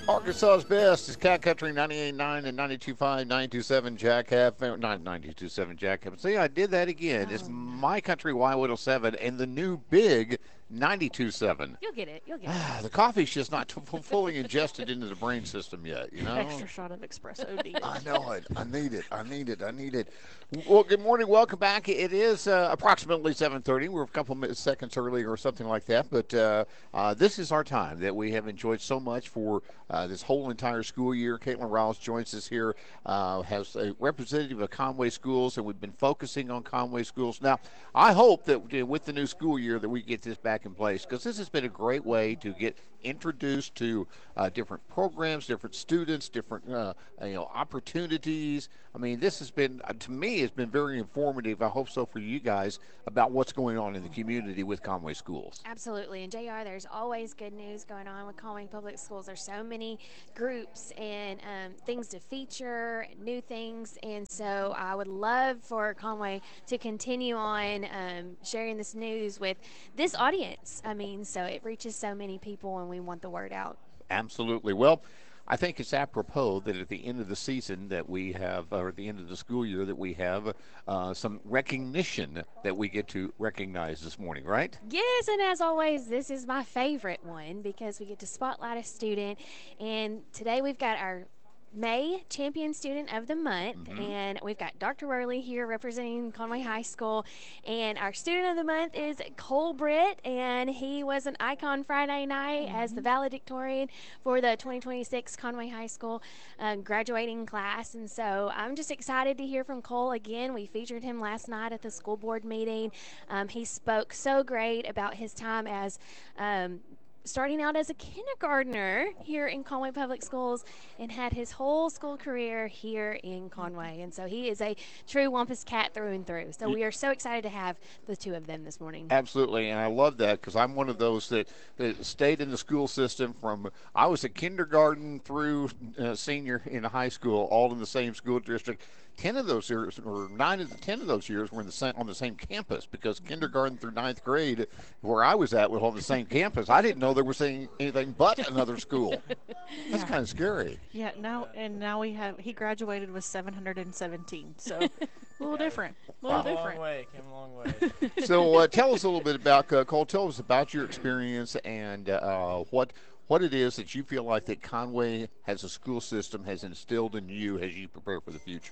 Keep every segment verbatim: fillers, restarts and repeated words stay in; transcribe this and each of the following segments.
Arkansas's best is Cat Country ninety-eight point nine and ninety-two point five, ninety-two point seven Jack F M. Not ninety-two point seven Jack F M. See, I did that again. It's Oh no. My Country Y one oh seven and the new big ninety-two point seven. You'll get it. You'll get it. Ah, the coffee's just not t- fully ingested into the brain system yet, you know? Extra shot of espresso needed. I know it. I need it. I need it. I need it. Well, good morning. Welcome back. It is uh, approximately seven thirty. We're a couple minutes, seconds early or something like that. But uh, uh, this is our time that we have enjoyed so much for uh, this whole entire school year. Caitlin Rouse joins us here, uh, has a representative of Conway Schools, and we've been focusing on Conway Schools. Now, I hope that uh, with the new school year that we get this back in place, because this has been a great way to get introduced to uh, different programs, different students, different uh, you know opportunities. I mean, this has been uh, to me has been very informative. I hope so for you guys about what's going on in the community with Conway Schools. Absolutely. And J R, there's always good news going on with Conway Public Schools. There's so many groups and um, things to feature, new things. And so I would love for Conway to continue on um, sharing this news with this audience. I mean, so it reaches so many people and we want the word out. Absolutely. Well, I think it's apropos that at the end of the season that we have, or at the end of the school year that we have, uh, some recognition that we get to recognize this morning, right? Yes, and as always, this is my favorite one because we get to spotlight a student. And today we've got our May Champion Student of the Month, Mm-hmm. and we've got Doctor Worley here representing Conway High School. And our Student of the Month is Cole Britt, and he was an icon Friday night as the valedictorian for the twenty twenty-six Conway High School uh, graduating class. And so I'm just excited to hear from Cole again. We featured him last night at the school board meeting. Um, he spoke so great about his time as um, starting out as a kindergartner here in Conway Public Schools and had his whole school career here in Conway. And so he is a true Wampus cat through and through. So we are so excited to have the two of them this morning. Absolutely, and I love that because I'm one of those that, that stayed in the school system from I was a kindergarten through uh, senior in high school, all in the same school district. Ten of those years, or nine of the ten of those years, were in the same, on the same campus because kindergarten through ninth grade, where I was at, was on the same campus. I didn't know there was any, anything but another school. That's kind of scary. Yeah, now and now we have he graduated with seven hundred seventeen. So a little different. A little Came a long different. way. Came a long way. So uh, tell us a little bit about uh, Cole. Tell us about your experience and uh, what what it is that you feel like that Conway as a school system has instilled in you as you prepare for the future.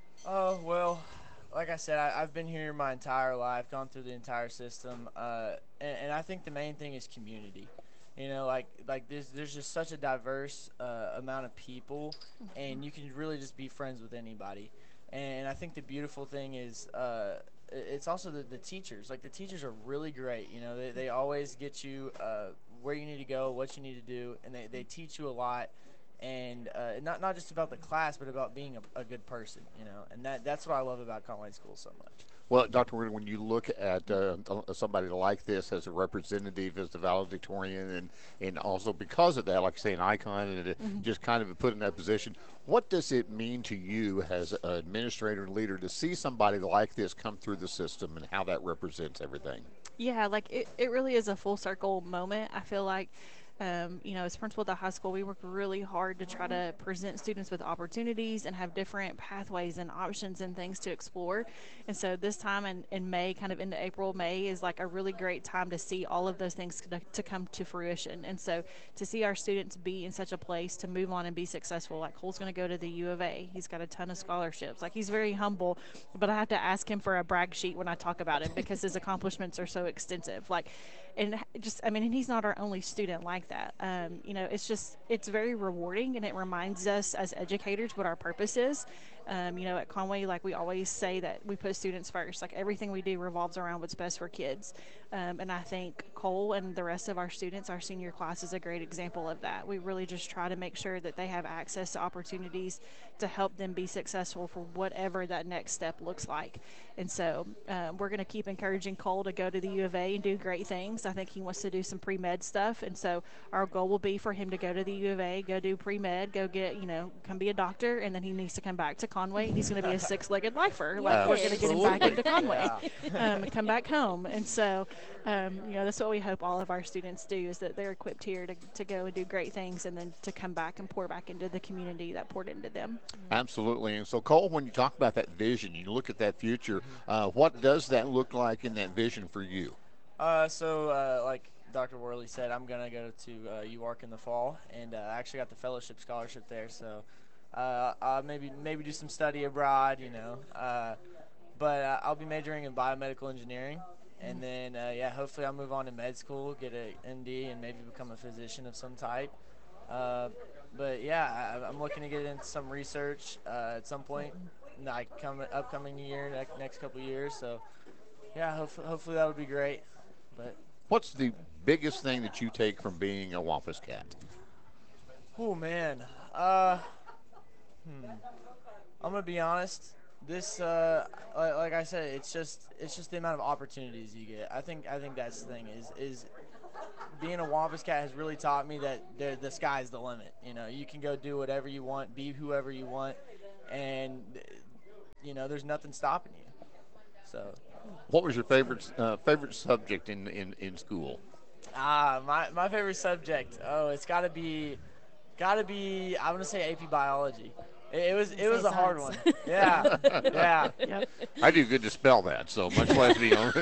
Oh well, like I said, I, I've been here my entire life, gone through the entire system, uh, and, and I think the main thing is community. You know, like like there's there's just such a diverse uh, amount of people, and you can really just be friends with anybody. And I think the beautiful thing is, uh, i- it's also the, the teachers. Like the teachers are really great. You know, they they always get you uh, where you need to go, what you need to do, and they, they teach you a lot. And uh, not not just about the class, but about being a, a good person. You know, and that that's what I love about Conway School so much. Well, Doctor Ward, when you look at uh, somebody like this as a representative, as the valedictorian, and, and also because of that, like I say, an icon, and it just kind of put in that position, what does it mean to you as an administrator and leader to see somebody like this come through the system and how that represents everything? Yeah, like it, it really is a full circle moment. I feel like, um, you know, as principal at the high school, we work really hard to try to present students with opportunities and have different pathways and options and things to explore. And so this time in, in May, kind of into April, May is like a really great time to see all of those things to, to come to fruition. And so to see our students be in such a place to move on and be successful, like Cole's going to go to the U of A. He's got a ton of scholarships. Like he's very humble, but I have to ask him for a brag sheet when I talk about him because his accomplishments are so extensive. Like, and just, I mean, and he's not our only student like that. Um, you know, it's just, it's very rewarding and it reminds us as educators what our purpose is. Um, you know, at Conway, like we always say that we put students first. Like everything we do revolves around what's best for kids. Um, and I think Cole and the rest of our students, our senior class, is a great example of that. We really just try to make sure that they have access to opportunities to help them be successful for whatever that next step looks like. And so um, we're going to keep encouraging Cole to go to the U of A and do great things. I think he wants to do some pre-med stuff. And so our goal will be for him to go to the U of A, go do pre-med, go get, you know, come be a doctor, and then he needs to come back to Conway. He's going to be a six-legged lifer. Like we're going to get him back into Conway, um, and come back home. And so, um, you know, that's what we hope all of our students do, is that they're equipped here to, to go and do great things and then to come back and pour back into the community that poured into them. Absolutely. And so, Cole, when you talk about that vision, you look at that future, uh, what does that look like in that vision for you? Uh, so, uh, like Doctor Worley said, I'm going to go to uh, U A R C in the fall, and uh, I actually got the fellowship scholarship there. So uh, I'll maybe maybe do some study abroad, you know. Uh, but uh, I'll be majoring in biomedical engineering. And then, uh, yeah, hopefully I'll move on to med school, get an M D, and maybe become a physician of some type. Uh, but, yeah, I, I'm looking to get into some research uh, at some point, like coming upcoming year, next, next couple of years. So, yeah, hopefully, hopefully that would be great. But what's the biggest thing that you take from being a Wampus Cat? Oh, man. Uh, hmm. I'm going to be honest. This, uh, like, like I said, it's just it's just the amount of opportunities you get. I think I think that's the thing is is being a Wampus Cat has really taught me that the the sky's the limit. You know, you can go do whatever you want, be whoever you want, and you know, there's nothing stopping you. So, what was your favorite uh, favorite subject in, in, in school? Ah, my my favorite subject. Oh, it's got to be, got to be. I'm gonna say A P Biology. It was it was a hard one. Yeah, yeah. Yep. I do good to spell that, so much less you know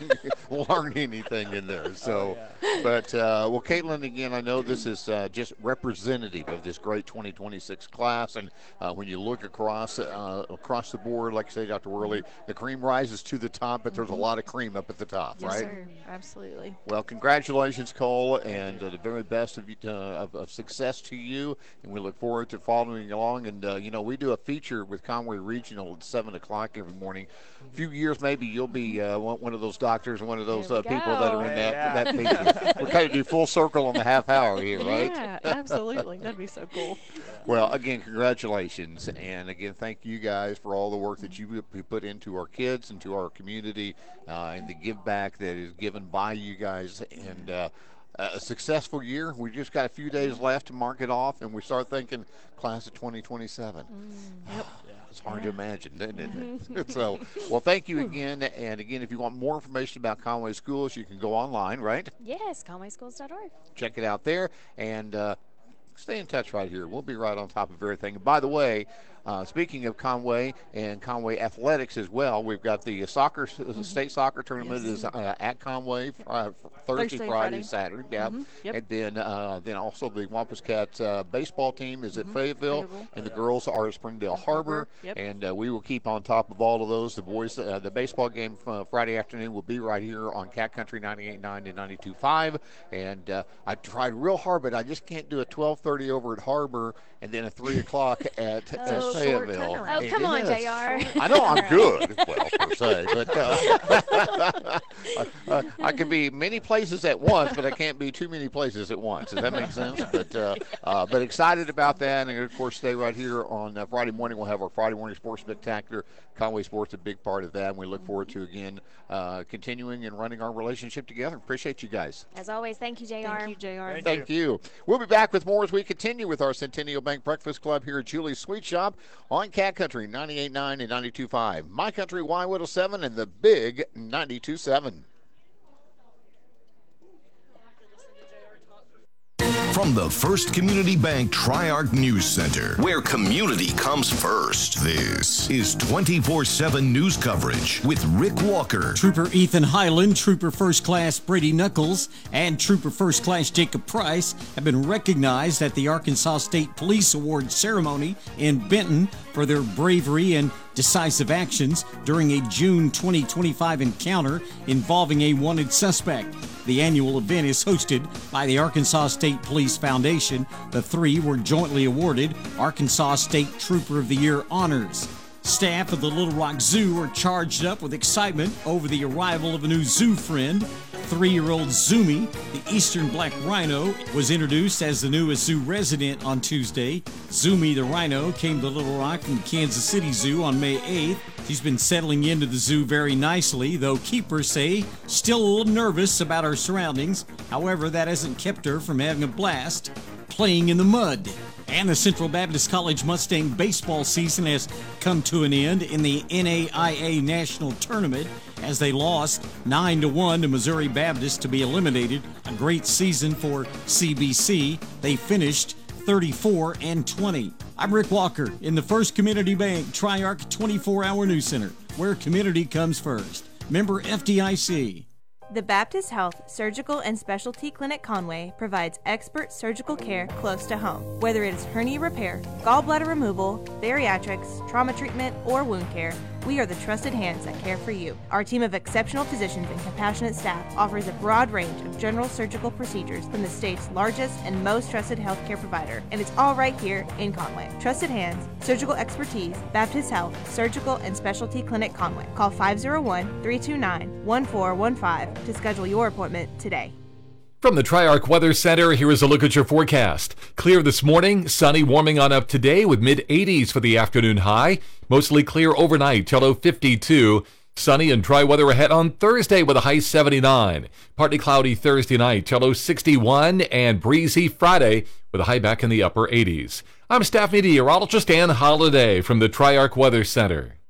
learn anything in there. So, Oh, yeah. but uh, well, Caitlin, again, I know this is uh, just representative of this great twenty twenty-six class, and uh, when you look across uh, across the board, like I say, Doctor Worley, the cream rises to the top, but there's a lot of cream up at the top, Yes, right? sir. Absolutely. Well, congratulations, Cole, and uh, the very best of, you, uh, of, of success to you. And we look forward to following along. And, uh, you know, we do a feature with Conway Regional at seven o'clock every morning. A few years, maybe you'll be uh, one one of those doctors and one of those There uh, we people that are in go. that, Yeah. that feature. We kind of do full circle on the half hour here, right? Yeah, absolutely. That'd be so cool. Well, again, congratulations. And, again, thank you guys for all the work that you put into our kids and to our community uh, and the give back that is given by you guys. And uh, a successful year. We just got a few days left to mark it off, and we start thinking class of twenty twenty-seven. Yep. It's hard to imagine, isn't it? So, well, thank you again. And, again, if you want more information about Conway Schools, you can go online, right? Yes, conway schools dot org. Check it out there. And, uh, stay in touch right here. We'll be right on top of everything. And by the way, uh, speaking of Conway and Conway athletics as well, we've got the soccer mm-hmm. state soccer tournament Yes. is uh, at Conway uh, Thursday, Thursday, Friday, Friday. Saturday. Yeah, Mhm. Yep. and then uh, then also the Wampus Cats uh, baseball team is at Fayetteville, Fayetteville. and the girls are at Springdale Harbor. Harbor. Yep. And uh, we will keep on top of all of those. The boys, uh, the baseball game uh, Friday afternoon will be right here on Cat Country ninety-eight point nine to ninety-two point five. And uh, I tried real hard, but I just can't do a twelve thirty over at Harbor and then a three o'clock at, at Oh, short Fayetteville. turnaround. Oh, It come on, is. J R. I know I'm good, well, per se, but uh, uh, I can be many places at once, but I can't be too many places at once. Does that make sense? But uh, uh, but excited about that, and of course, stay right here on uh, Friday morning. We'll have our Friday morning sports spectacular. Conway Sports, a big part of that, and we look forward to again uh, continuing and running our relationship together. Appreciate you guys. As always, thank you, J R. Thank you, J R. Thank Thank you. We'll be back with more as we continue with our Centennial Bank Breakfast Club here at Julie's Sweet Shop on Cat Country ninety-eight point nine and ninety-two point five. My Country Y one oh seven and the big ninety-two point seven. From the First Community Bank Tri-Arc News Center, where community comes first. This is twenty-four seven news coverage with Rick Walker. Trooper Ethan Highland, Trooper First Class Brady Knuckles, and Trooper First Class Jacob Price have been recognized at the Arkansas State Police Award ceremony in Benton for their bravery and decisive actions during a June twenty twenty-five encounter involving a wanted suspect. The annual event is hosted by the Arkansas State Police Foundation. The three were jointly awarded Arkansas State Trooper of the Year honors. Staff of the Little Rock Zoo are charged up with excitement over the arrival of a new zoo friend. Three-year-old Zumi, the eastern black rhino, was introduced as the newest zoo resident on Tuesday. Zumi the rhino came to Little Rock from the Kansas City Zoo on May eighth. She's been settling into the zoo very nicely, though keepers say still a little nervous about her surroundings. However, that hasn't kept her from having a blast playing in the mud. And the Central Baptist College Mustang baseball season has come to an end in the N A I A National Tournament. as they lost nine to one to Missouri Baptist to be eliminated. A great season for C B C. They finished thirty-four and twenty. I'm Rick Walker in the First Community Bank Triarch twenty-four hour News Center, where community comes first. Member F D I C. The Baptist Health Surgical and Specialty Clinic Conway provides expert surgical care close to home. Whether it is hernia repair, gallbladder removal, bariatrics, trauma treatment, or wound care, we are the trusted hands that care for you. Our team of exceptional physicians and compassionate staff offers a broad range of general surgical procedures from the state's largest and most trusted healthcare provider, and it's all right here in Conway. Trusted hands, surgical expertise, Baptist Health Surgical and Specialty Clinic Conway. Call five oh one, three two nine, one four one five to schedule your appointment today. From the Triarch Weather Center, here is a look at your forecast. Clear this morning, sunny, warming on up today with mid eighties for the afternoon high. Mostly clear overnight till low fifty-two. Sunny and dry weather ahead on Thursday with a high seventy-nine. Partly cloudy Thursday night till low sixty-one, and breezy Friday with a high back in the upper eighties. I'm staff meteorologist Ann Holiday from the Triarch Weather Center.